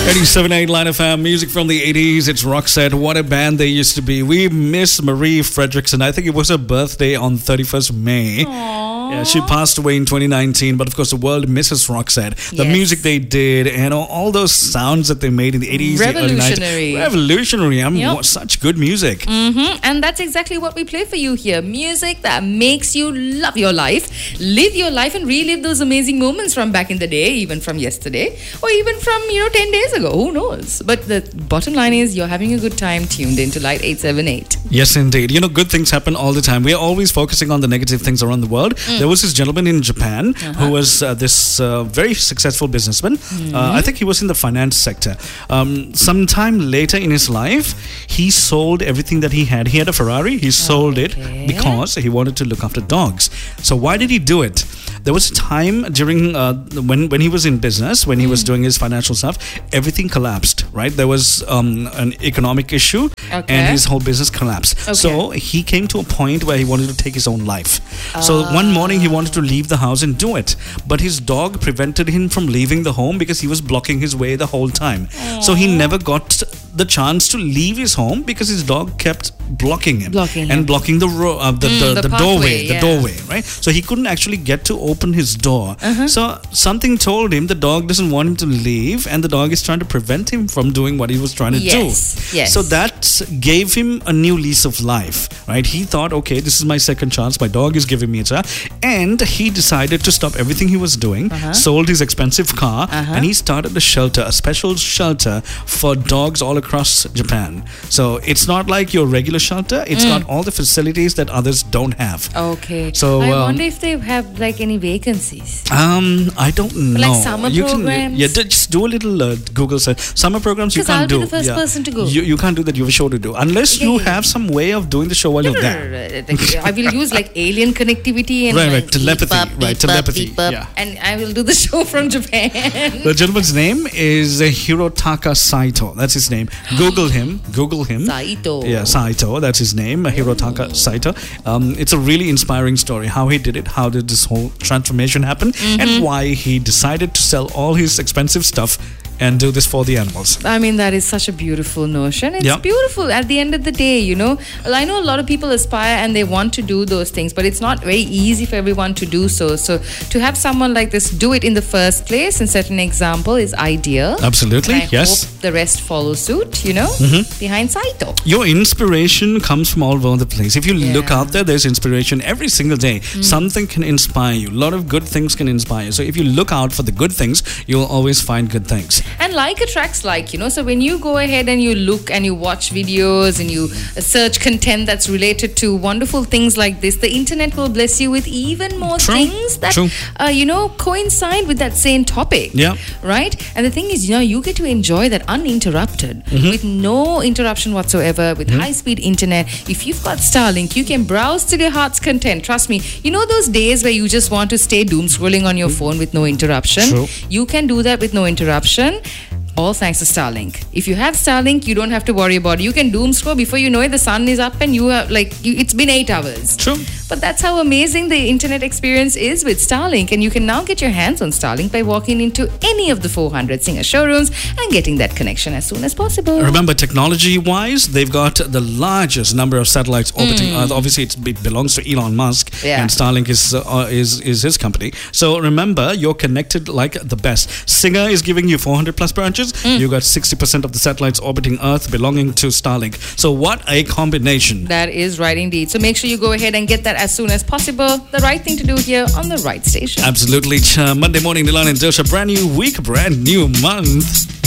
87.8 Line FM, music from the 80s. It's Roxette. What a band they used to be. We miss Marie Fredriksson. I think it was her birthday on 31st May. Aww. Yeah, she passed away in 2019, but of course the world misses Roxette. The Yes. music they did and all those sounds that they made in the 80s, the early 90s. Revolutionary. Revolutionary. Yep. Such good music. And that's exactly what we play for you here. Music that makes you love your life, live your life, and relive those amazing moments from back in the day, even from yesterday, or even from 10 days ago. Who knows? But the bottom line is you're having a good time tuned into Light 878. Yes, indeed. Good things happen all the time. We are always focusing on the negative things around the world. There was this gentleman in Japan who was this very successful businessman. I think he was in the finance sector. Sometime later in his life, he sold everything that he had. He had a Ferrari. He sold it because he wanted to look after dogs. So why did he do it? There was a time during when he was in business, when he was doing his financial stuff, everything collapsed, right? There was an economic issue and his whole business collapsed. So he came to a point where he wanted to take his own life. So one morning he wanted to leave the house and do it. But his dog prevented him from leaving the home because he was blocking his way the whole time. So he never got the chance to leave his home because his dog kept blocking him and blocking the doorway, right? So he couldn't actually get to open his door. So something told him the dog doesn't want him to leave, and the dog is trying to prevent him from doing what he was trying to do. Yes. So that gave him a new lease of life, right? He thought, okay, this is my second chance. My dog is giving me a chance, and he decided to stop everything he was doing, sold his expensive car, and he started a shelter, a special shelter for dogs all across Japan. So it's not like your regular shelter. It's got all the facilities that others don't have. Okay. So I wonder if they have any vacancies. I don't know. Like summer programs? Just do a little Google search. Summer programs you can't do. I'll be the first person to go. You can't do that. You have a show to do. Unless you have some way of doing the show while you're there. I will use alien connectivity and telepathy. Yeah. And I will do the show from Japan. The gentleman's name is Hirotaka Saito. That's his name. Google him. Saito. Yeah, Saito. That's his name. Hirotaka Saito. It's a really inspiring story. How he did it. How did this whole transformation happen? And why he decided to sell all his expensive stuff and do this for the animals. I mean, that is such a beautiful notion. It's beautiful at the end of the day, Well, I know a lot of people aspire and they want to do those things, but it's not very easy for everyone to do so. So to have someone like this do it in the first place and set an example is ideal. Absolutely, and I hope the rest follow suit, behind Saito. Your inspiration comes from all over the place. If you look out there, there's inspiration every single day. Something can inspire you. A lot of good things can inspire you. So if you look out for the good things, you'll always find good things. And like attracts like, So when you go ahead and you look and you watch videos and you search content that's related to wonderful things like this, the internet will bless you with even more things that, coincide with that same topic. Yeah. Right? And the thing is, you get to enjoy that uninterrupted with no interruption whatsoever, with high-speed internet. If you've got Starlink, you can browse to your heart's content. Trust me. Those days where you just want to stay doom scrolling on your phone with no interruption? True. You can do that with no interruption. All thanks to Starlink. If you have Starlink, you don't have to worry about it. You can doom scroll before you know it. The sun is up and it's been 8 hours. True. But that's how amazing the internet experience is with Starlink. And you can now get your hands on Starlink by walking into any of the 400 Singer showrooms and getting that connection as soon as possible. Remember, technology-wise, they've got the largest number of satellites orbiting Earth. Obviously, it belongs to Elon Musk, and Starlink is his company. So remember, you're connected like the best. Singer is giving you 400 plus branches. You got 60% of the satellites orbiting Earth belonging to Starlink. So what a combination. That is right indeed. So make sure you go ahead and get that as soon as possible. The right thing to do here on the right station. Absolutely. Monday morning, Nilan and Dilsha, brand new week, brand new month.